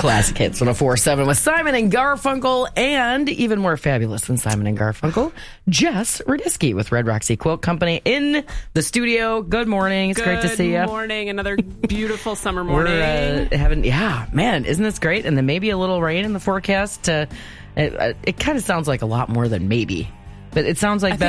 Classic Hits 104.7 with Simon and Garfunkel, and even more fabulous than Simon and Garfunkel, Jess Radisky with Red Roxy Quilt Company in the studio. Good morning. It's great to see you. Good morning. Another beautiful summer morning. We're man, isn't this great? And then maybe a little rain in the forecast. It kind of sounds like a lot more than maybe. But it sounds like I think